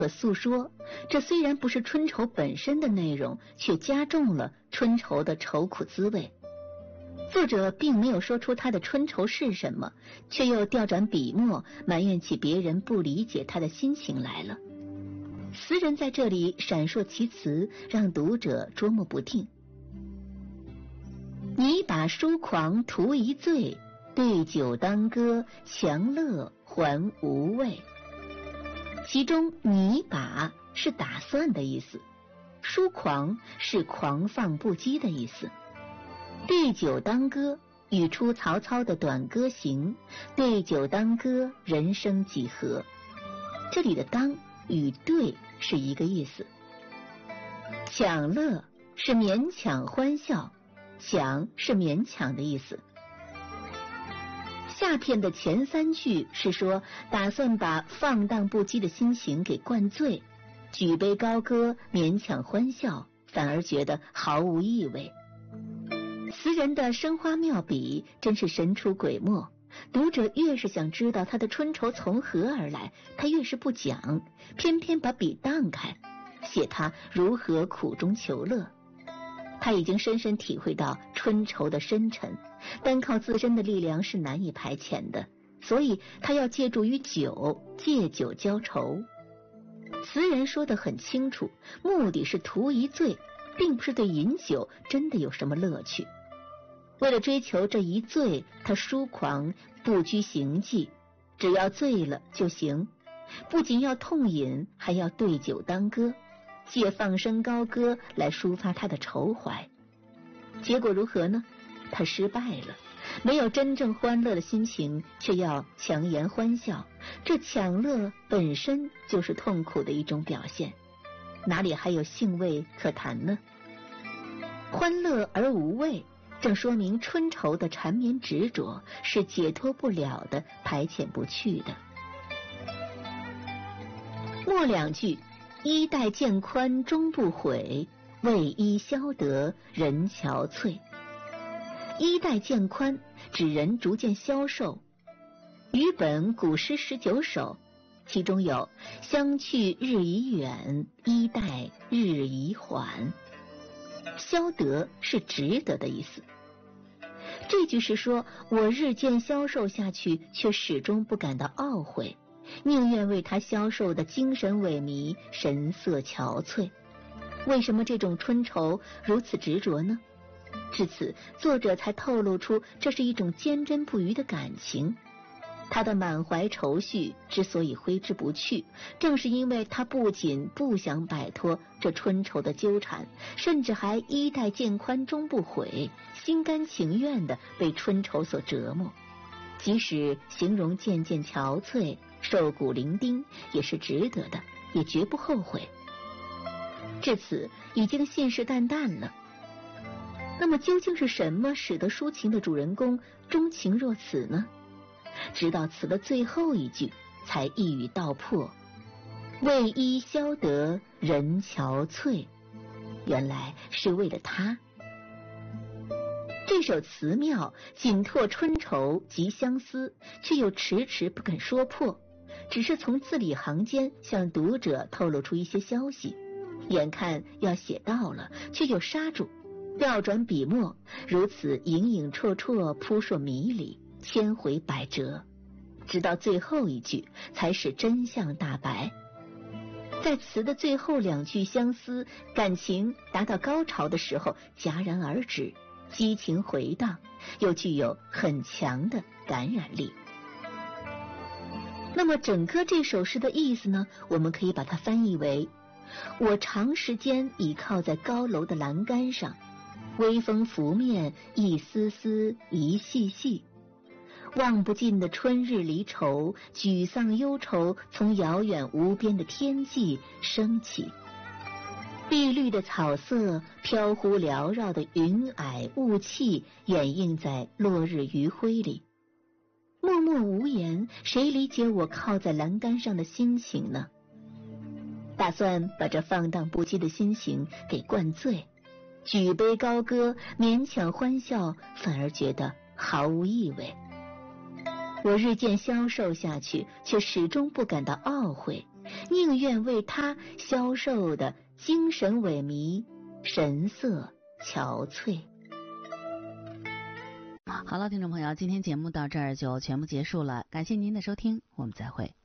可诉说，这虽然不是春愁本身的内容，却加重了春愁的愁苦滋味。作者并没有说出他的春愁是什么，却又调转笔墨，埋怨起别人不理解他的心情来了。词人在这里闪烁其词，让读者捉摸不定。你把书狂图一醉，对酒当歌，强乐还无味。其中你把是打算的意思，书狂是狂放不羁的意思。对酒当歌语出曹操的短歌行，对酒当歌，人生几何。这里的当与对是一个意思。强乐是勉强欢笑，强是勉强的意思。下片的前三句是说打算把放荡不羁的心情给灌醉，举杯高歌，勉强欢笑，反而觉得毫无意味。词人的生花妙笔真是神出鬼没，读者越是想知道他的春愁从何而来，他越是不讲，偏偏把笔荡开，写他如何苦中求乐。他已经深深体会到春愁的深沉，单靠自身的力量是难以排遣的，所以他要借助于酒，借酒浇愁。词人说得很清楚，目的是图一醉，并不是对饮酒真的有什么乐趣。为了追求这一醉，他疏狂，不拘形迹，只要醉了就行。不仅要痛饮，还要对酒当歌，借放声高歌来抒发他的愁怀。结果如何呢？他失败了，没有真正欢乐的心情，却要强颜欢笑，这强乐本身就是痛苦的一种表现，哪里还有兴味可谈呢？欢乐而无味，正说明春愁的缠绵执着是解脱不了的，排遣不去的。末两句，衣带渐宽终不悔，为伊消得人憔悴。衣带渐宽指人逐渐消瘦。余本古诗19首，其中有相去日已远，衣带日已缓。消得是值得的意思。这句是说我日渐消瘦下去，却始终不感到懊悔，宁愿为他消瘦的精神萎靡，神色憔悴。为什么这种春愁如此执着呢？至此，作者才透露出这是一种坚贞不渝的感情。他的满怀愁绪之所以挥之不去，正是因为他不仅不想摆脱这春愁的纠缠，甚至还衣带渐宽终不悔，心甘情愿地被春愁所折磨。即使形容渐渐憔悴，瘦骨伶仃，也是值得的，也绝不后悔。至此已经信誓旦旦了。那么究竟是什么使得抒情的主人公钟情若此呢？直到词的最后一句才一语道破，为伊消得人憔悴，原来是为了他。这首词妙，紧拓春愁及相思，却又迟迟不肯说破，只是从字里行间向读者透露出一些消息，眼看要写到了，却又刹住，调转笔墨，如此影影绰绰，扑朔迷离，千回百折，直到最后一句才使真相大白。在词的最后两句相思，感情达到高潮的时候戛然而止，激情回荡，又具有很强的感染力。那么整个这首诗的意思呢，我们可以把它翻译为：我长时间倚靠在高楼的栏杆上，微风拂面，一丝丝一细细，望不尽的春日离愁，沮丧忧愁从遥远无边的天际升起。碧绿的草色，飘忽缭绕的云霭雾气，掩映在落日余晖里。默默无言，谁理解我靠在栏杆上的心情呢？打算把这放荡不羁的心情给灌醉，举杯高歌，勉强欢笑，反而觉得毫无意味。我日渐消瘦下去，却始终不感到懊悔， 宁愿为他消瘦的精神萎靡，神色憔悴。 好了，听众朋友，今天节目到这儿就全部结束了，感谢您的收听，我们再会。